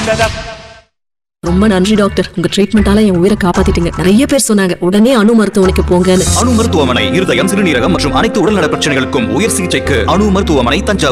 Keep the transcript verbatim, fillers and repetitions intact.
ரொம்ப நன்றி டாக்டர், உங்க ட்ரீட்மெண்டால என் உயிரை காப்பாத்திட்டீங்க. நிறைய பேர் சொன்னாங்க உடனே அணு மருத்துவமனைக்கு போங்கன்னு. அணு மருத்துவமனை இருதயம், சிறுநீரகம் மற்றும் அனைத்து உடல்நல பிரச்சனைகளுக்கும் உயர் சிகிச்சைக்கு அணு மருத்துவமனை, தஞ்சாவூர்.